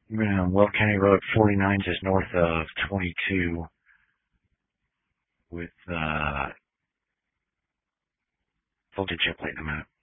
Weld County Road 49 just north of 22 with voltage upplate in the map.